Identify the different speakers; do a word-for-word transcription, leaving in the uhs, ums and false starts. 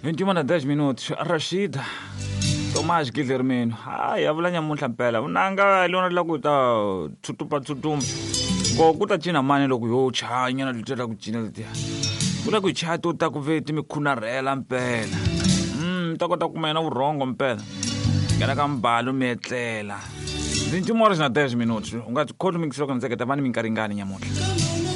Speaker 1: veintiuno na dez minutos. Rashida Tomás Guilhermino. Hayi avula nyamuntlha mpela. Unanga lona laku ta tsutupa tsutumba. Ngo kuta cina mani loko yo chanya na lutela ku cina letiya. Kula ku chato ta ku veti mi khunarela mpela. Mm, ta kota ku mena vurhongo mpela. Ngena ka mbalo metlela. veintiuno horas na dez minutos. Unga kholu mixo kan seketa vani minkaringani nyamuntlha.